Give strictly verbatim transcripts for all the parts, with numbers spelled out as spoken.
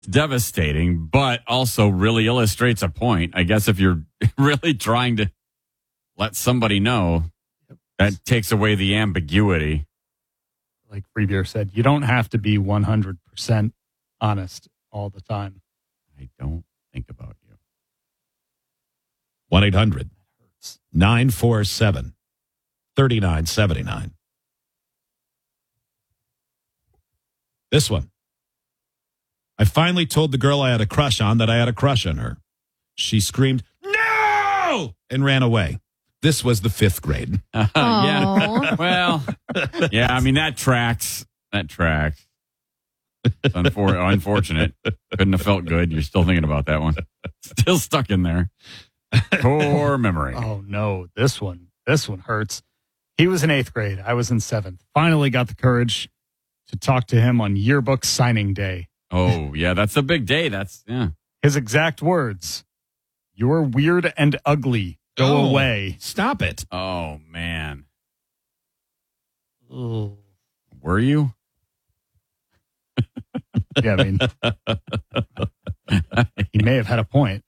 devastating, but also really illustrates a point. I guess if you're really trying to let somebody know, that takes away the ambiguity. Like Free Beer said, you don't have to be one hundred percent honest all the time. I don't think about you. one eight hundred nine four seven three nine seven nine. This one. I finally told the girl I had a crush on that I had a crush on her. She screamed, "No!" and ran away. This was the fifth grade. Uh, yeah. Well, yeah, I mean, that tracks. That tracks. It's unfor- unfortunate. Couldn't have felt good. You're still thinking about that one. Still stuck in there. Poor memory. Oh, no. This one. This one hurts. He was in eighth grade. I was in seventh. Finally got the courage to talk to him on yearbook signing day. Oh, yeah, that's a big day. That's, yeah. His exact words, "You're weird and ugly. Go Oh, away." Stop it. Oh, man. Ooh. Were you? Yeah, I mean, he may have had a point.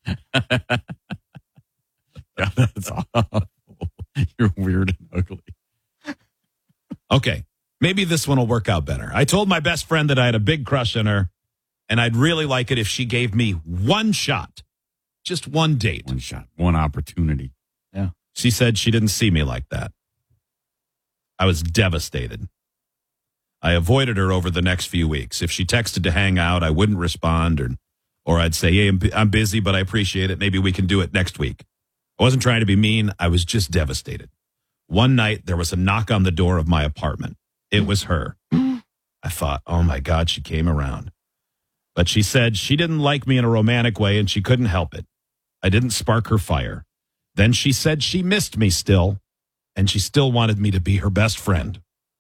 Yeah, that's awful. You're weird and ugly. Okay, maybe this one will work out better. I told my best friend that I had a big crush on her, and I'd really like it if she gave me one shot, just one date. One shot, one opportunity. Yeah. She said she didn't see me like that. I was devastated. I avoided her over the next few weeks. If she texted to hang out, I wouldn't respond, or, or I'd say, "Hey, I'm, I'm busy, but I appreciate it. Maybe we can do it next week." I wasn't trying to be mean. I was just devastated. One night, there was a knock on the door of my apartment. It was her. I thought, oh, my God, she came around. But she said she didn't like me in a romantic way, and she couldn't help it. I didn't spark her fire. Then she said she missed me still, and she still wanted me to be her best friend.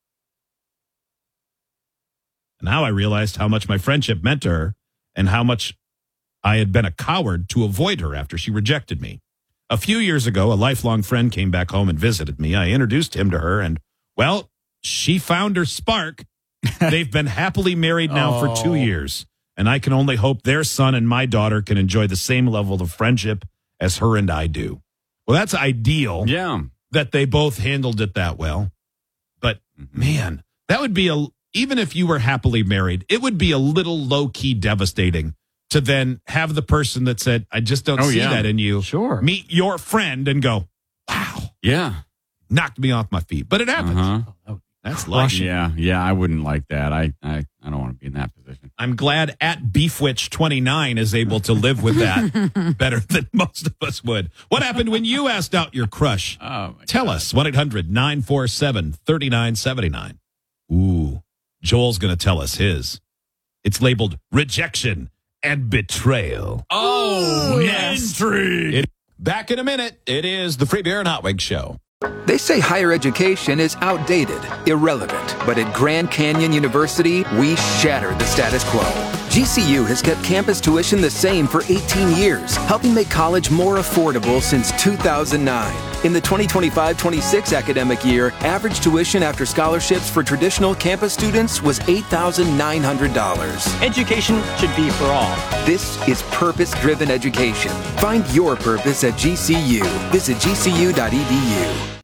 Now I realized how much my friendship meant to her and how much I had been a coward to avoid her after she rejected me. A few years ago, a lifelong friend came back home and visited me. I introduced him to her, and, well, she found her spark. They've been happily married now Oh. for two years, and I can only hope their son and my daughter can enjoy the same level of friendship as her and I do. Well, that's ideal Yeah. that they both handled it that well. But, man, that would be a... Even if you were happily married, it would be a little low-key devastating to then have the person that said, "I just don't Oh, see yeah. that in you," Sure. meet your friend and go, "Wow, Yeah. knocked me off my feet." But it happens. Uh-huh. That's life. Yeah. Yeah. I wouldn't like that. I, I, I don't want to be in that position. I'm glad at Beefwitch twenty-nine is able to live with that better than most of us would. What happened when you asked out your crush? Oh, my Tell God. us, one eight hundred nine four seven three nine seven nine. Ooh, Joel's going to tell us his. It's labeled rejection and betrayal. Oh, yes. intrigue. It, back in a minute. It is the Free Beer and Hot Wings Show. They say higher education is outdated, irrelevant. But at Grand Canyon University, we shatter the status quo. G C U has kept campus tuition the same for eighteen years, helping make college more affordable since two thousand nine. In the twenty twenty-five twenty-six academic year, average tuition after scholarships for traditional campus students was eight thousand nine hundred dollars. Education should be for all. This is purpose-driven education. Find your purpose at G C U. Visit G C U dot E D U.